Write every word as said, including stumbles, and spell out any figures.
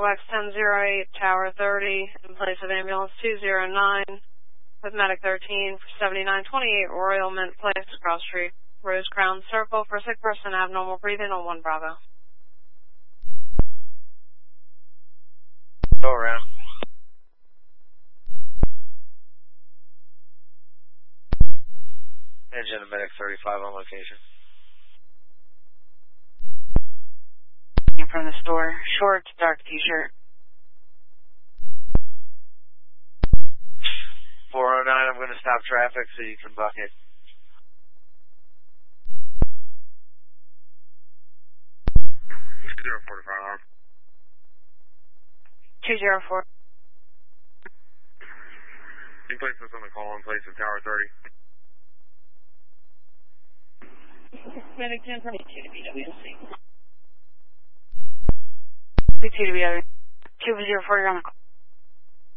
X ten oh eight, Tower thirty, in place of ambulance two oh nine, with medic thirteen for seventy-nine twenty-eight Royal Mint Place, Cross Street, Rose Crown Circle, for sick person, abnormal breathing on one Bravo. Go around. Engine and medic thirty-five on location. From the store, shorts, dark t-shirt. four oh nine, I'm going to stop traffic so you can bucket. two oh four five. two oh four. Can you place this on the call in place of Tower thirty? Medic ten twenty-two to B W C. B two to B W. two oh four, you're on the call.